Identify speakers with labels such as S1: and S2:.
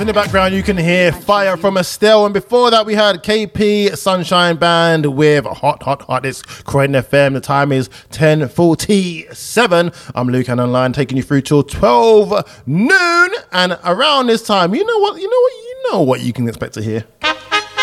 S1: the background, you can hear Fire from Estelle. And before that, we had KP Sunshine Band with Hot. It's Croydon FM. The time is 10:47. I'm Luke and online, taking you through till 12 noon. And around this time, you know what you can expect to hear.